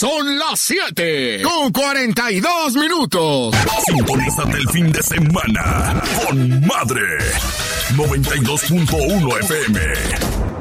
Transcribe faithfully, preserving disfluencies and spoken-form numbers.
Son las siete con cuarenta y dos minutos. Sintonízate el fin de semana con Madre noventa y dos punto uno F M.